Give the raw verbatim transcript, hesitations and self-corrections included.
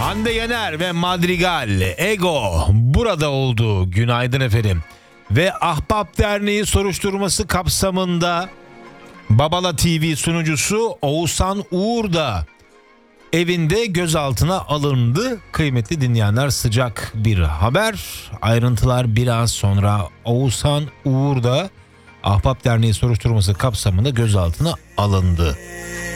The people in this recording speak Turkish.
Hande Yener ve Madrigal, Ego burada oldu. Günaydın efendim. Ve Ahbap Derneği soruşturması kapsamında Babala T V sunucusu Oğuzhan Uğur da evinde gözaltına alındı. Kıymetli dinleyenler, sıcak bir haber. Ayrıntılar biraz sonra. Oğuzhan Uğur da Ahbap Derneği soruşturması kapsamında gözaltına alındı.